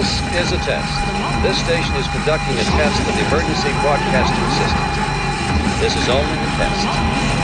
This is a test. This station is conducting a test of the emergency broadcasting system. This is only a test.